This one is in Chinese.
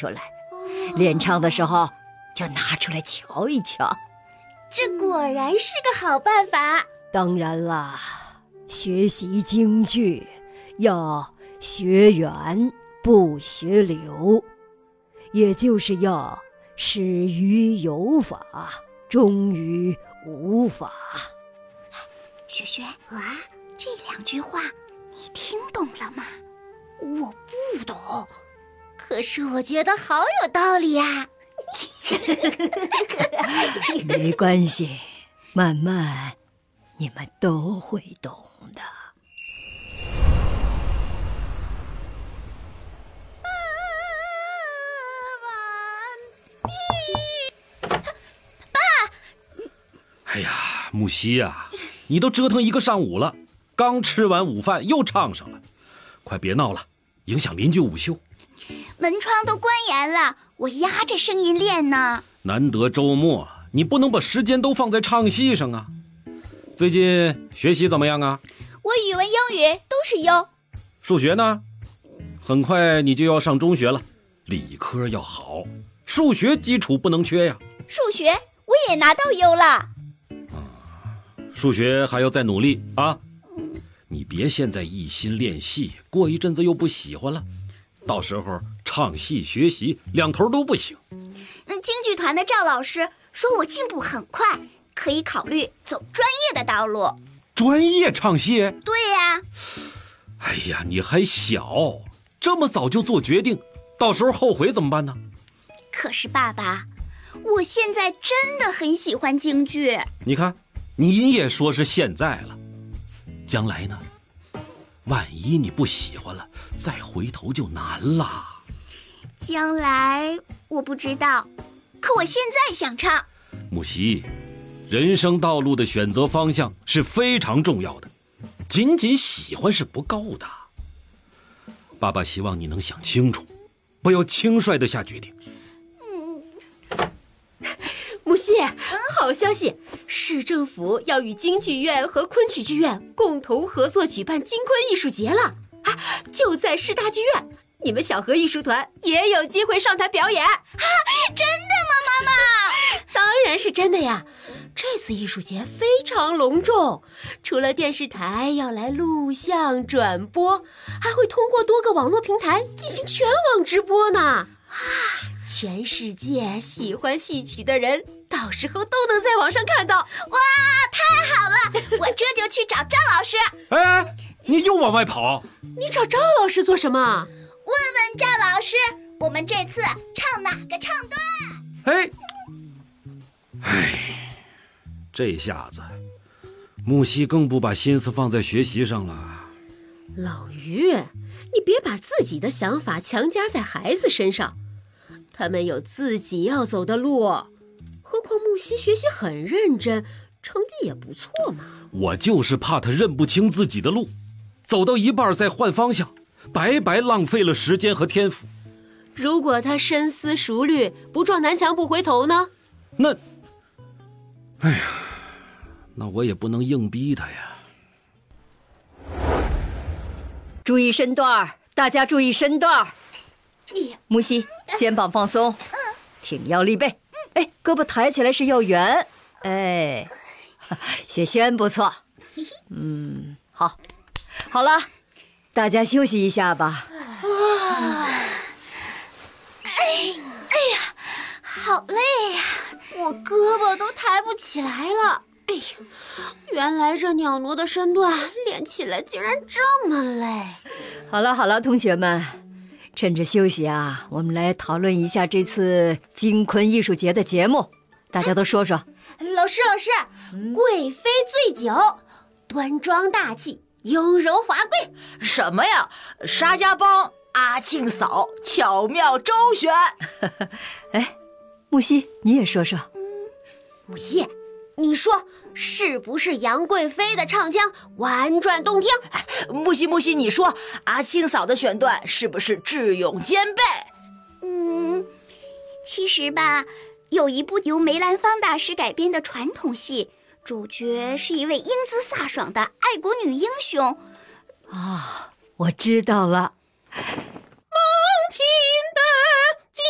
出来，练唱的时候就拿出来瞧一瞧。 这果然是个好办法。 当然啦，学习京剧要学源不学流，也就是要始于有法，终于无法。 雪雪啊，这2句话你听懂了吗？我不懂，可是我觉得好有道理呀。 没关系，慢慢你们都会懂的。 哎呀，木西呀，你都折腾1个上午了，刚吃完午饭又唱上了，快别闹了，影响邻居午休。 门窗都关严了，我压着声音练呢。 难得周末，你不能把时间都放在唱戏上啊。最近学习怎么样啊？ 我语文、英语都是优。 数学呢？很快你就要上中学了，理科要好，数学基础不能缺呀。 数学我也拿到优了。 数学还要再努力啊！你别现在一心练戏，过一阵子又不喜欢了，到时候唱戏学习2头都不行。 京剧团的赵老师说我进步很快，可以考虑走专业的道路。 专业唱戏？ 对呀。 哎呀，你还小，这么早就做决定，到时候后悔怎么办呢？ 可是爸爸，我现在真的很喜欢京剧。 你看，你也说是现在了，将来呢？万一你不喜欢了，再回头就难了。 将来我不知道，可我现在想唱。 木西，人生道路的选择方向是非常重要的，仅仅喜欢是不够的。爸爸希望你能想清楚，不要轻率地下决定。 木西，好消息，市政府要与京剧院和昆曲剧院共同合作举办京昆艺术节了啊！就在市大剧院，你们小河艺术团也有机会上台表演啊！ 真的吗，妈妈？ 当然是真的呀！这次艺术节非常隆重，除了电视台要来录像转播，还会通过多个网络平台进行全网直播呢。全世界喜欢戏曲的人，到时候都能在网上看到。 哇，太好了！我这就去找赵老师。 哎，你又往外跑？ 你找赵老师做什么？ 问问赵老师，我们这次唱哪个唱段？ 这下子木西更不把心思放在学习上了。 老于，你别把自己的想法强加在孩子身上，他们有自己要走的路。何况木西学习很认真，成绩也不错嘛。 我就是怕他认不清自己的路，走到一半再换方向，白白浪费了时间和天赋。 如果他深思熟虑，不撞南墙不回头呢？ 那我也不能硬逼他呀。 注意身段，大家注意身段。木西，肩膀放松，挺腰立背。胳膊抬起来是要圆。雪轩不错。好了，大家休息一下吧。 好累呀，我胳膊都抬不起来了。原来这袅娜的身段练起来竟然这么累。 好了，同学们，趁着休息啊，我们来讨论一下这次京昆艺术节的节目，大家都说说。 老师，贵妃醉酒，端庄大气，雍容华贵。 什么呀？沙家浜阿庆嫂巧妙周旋。 木西，你也说说。 木西，你说是不是杨贵妃的唱腔婉转动听？ 木西，你说阿庆嫂的选段是不是智勇兼备？ 其实吧，有一部由梅兰芳大师改编的传统戏，主角是一位英姿飒爽的爱国女英雄。 我知道了，